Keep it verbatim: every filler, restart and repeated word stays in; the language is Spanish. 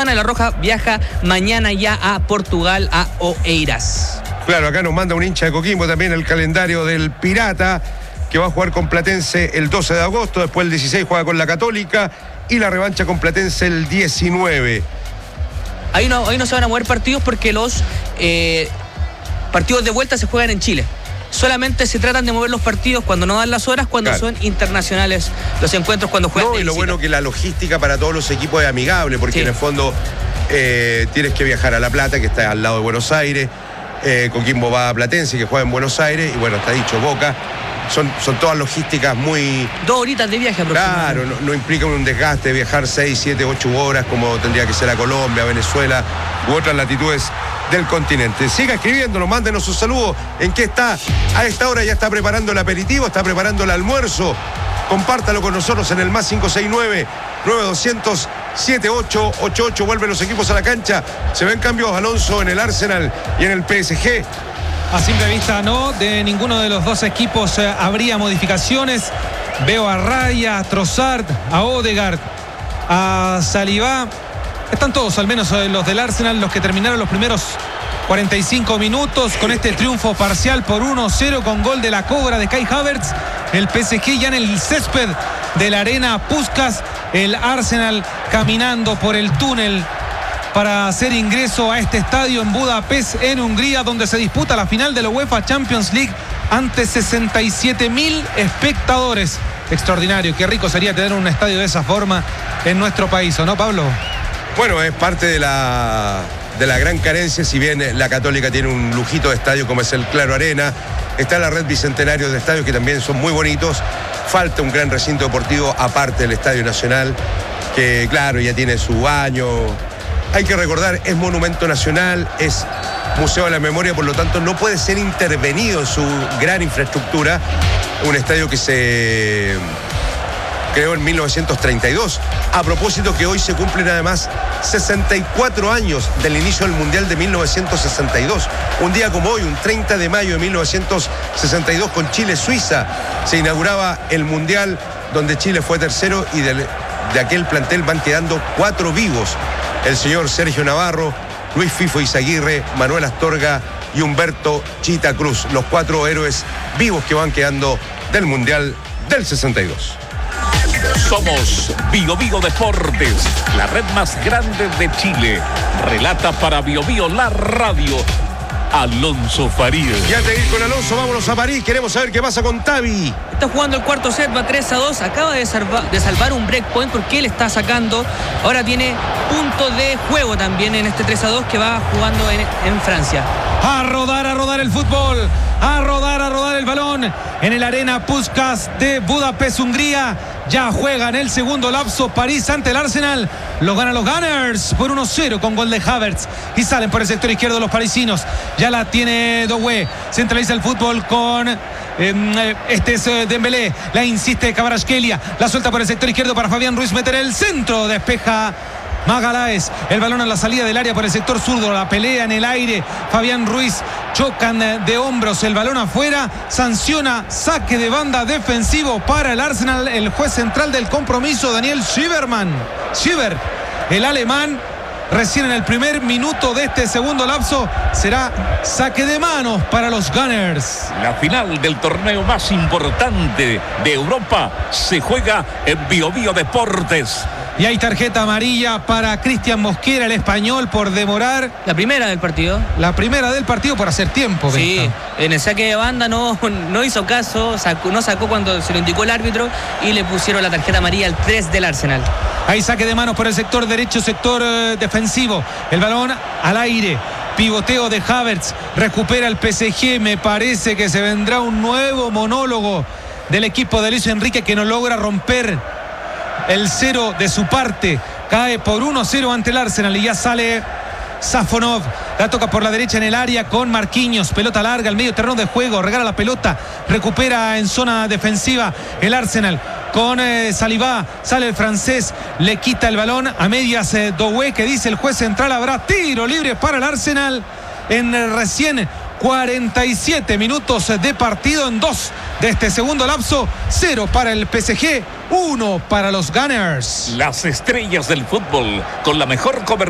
semana. La Roja viaja mañana ya a Portugal, a Oeiras. Claro, acá nos manda un hincha de Coquimbo también el calendario del Pirata, que va a jugar con Platense el doce de agosto, después el dieciséis juega con la Católica y la revancha con Platense el diecinueve. Ahí no, ahí no se van a mover partidos porque los eh, partidos de vuelta se juegan en Chile. Solamente se tratan de mover los partidos cuando no dan las horas, cuando claro. son internacionales los encuentros, cuando juegan. No, y lo bueno que la logística para todos los equipos es amigable, porque sí. en el fondo eh, tienes que viajar a La Plata, que está al lado de Buenos Aires, eh, Coquimbo va a Platense, que juega en Buenos Aires, y bueno, está dicho, Boca. Son, son todas logísticas muy... Dos horitas de viaje aproximadamente. Claro, no, no implica un desgaste de viajar seis, siete, ocho horas como tendría que ser a Colombia, Venezuela u otras latitudes del continente. Siga escribiéndonos, mándenos sus saludos. ¿En qué está? A esta hora ya está preparando el aperitivo, está preparando el almuerzo. Compártalo con nosotros en el más cinco seis nueve, nueve dos cero cero, siete ocho ocho ocho. Vuelven los equipos a la cancha. Se ven cambios, Alonso, en el Arsenal y en el P S G. A simple vista no, de ninguno de los dos equipos eh, habría modificaciones. Veo a Raya, a Trossard, a Odegaard, a Saliba. Están todos, al menos eh, los del Arsenal, los que terminaron los primeros cuarenta y cinco minutos con este triunfo parcial por uno cero con gol de la Cobra de Kai Havertz. El P S G ya en el césped de la Arena Puskás. El Arsenal caminando por el túnel para hacer ingreso a este estadio en Budapest, en Hungría, donde se disputa la final de la UEFA Champions League ante sesenta y siete mil espectadores. Extraordinario, qué rico sería tener un estadio de esa forma en nuestro país, ¿o no, Pablo? Bueno, es parte de la, de la gran carencia, si bien la Católica tiene un lujito de estadio como es el Claro Arena, está la red bicentenario de estadios que también son muy bonitos, falta un gran recinto deportivo aparte del Estadio Nacional, que claro, ya tiene su baño. Hay que recordar, es monumento nacional, es museo de la memoria, por lo tanto no puede ser intervenido en su gran infraestructura. Un estadio que se creó en mil novecientos treinta y dos. A propósito que hoy se cumplen además sesenta y cuatro años del inicio del Mundial de mil novecientos sesenta y dos. Un día como hoy, un treinta de mayo de mil novecientos sesenta y dos, con Chile-Suiza, se inauguraba el Mundial donde Chile fue tercero y de, de aquel plantel van quedando cuatro vivos. El señor Sergio Navarro, Luis Fifo Izaguirre, Manuel Astorga y Humberto Chita Cruz, los cuatro héroes vivos que van quedando del Mundial del sesenta y dos. Somos Bio Bio Deportes, la red más grande de Chile. Relata para Bio Bio la radio, Alonso Farías. Y antes de ir con Alonso, vámonos a París. Queremos saber qué pasa con Tavi. Está jugando el cuarto set, va tres a dos. Acaba de, salva, de salvar un break point porque él está sacando. Ahora tiene punto de juego también en este tres a dos que va jugando en, en Francia. A rodar, a rodar el fútbol. A rodar, a rodar el balón. En el Arena Puskás de Budapest, Hungría. Ya juegan el segundo lapso París ante el Arsenal. Lo ganan los Gunners por uno cero con gol de Havertz. Y salen por el sector izquierdo los parisinos. Ya la tiene Doué. Centraliza el fútbol con eh, este es eh, Dembélé. La insiste Kvaratskhelia. La suelta por el sector izquierdo para Fabián Ruiz. Meter el centro. Despeja Magaláes. El balón a la salida del área por el sector zurdo. La pelea en el aire. Fabián Ruiz. Chocan de hombros. El balón afuera. Sanciona saque de banda defensivo para el Arsenal. El juez central del compromiso, Daniel Schieberman. Schieber, el alemán. Recién en el primer minuto de este segundo lapso será saque de manos para los Gunners. La final del torneo más importante de Europa se juega en Bio Bio Deportes. Y hay tarjeta amarilla para Cristian Mosquera, el español, por demorar. La primera del partido. La primera del partido por hacer tiempo. Sí, Benja. En el saque de banda no, no hizo caso, sacó, no sacó cuando se lo indicó el árbitro y le pusieron la tarjeta amarilla al tres del Arsenal. Hay saque de manos por el sector derecho, sector eh, defensivo. El balón al aire. Pivoteo de Havertz. Recupera el P S G. Me parece que se vendrá un nuevo monólogo del equipo de Luis Enrique, que no logra romper el cero de su parte. Cae por uno cero ante el Arsenal y ya sale Safonov. La toca por la derecha en el área con Marquinhos. Pelota larga al medio terreno de juego. Regala la pelota. Recupera en zona defensiva el Arsenal con eh, Saliba. Sale el francés. Le quita el balón a medias eh, Doué, que dice el juez central. Habrá tiro libre para el Arsenal en eh, recién cuarenta y siete minutos de partido, en dos de este segundo lapso. Cero para el P S G, uno para los Gunners. Las estrellas del fútbol con la mejor cobertura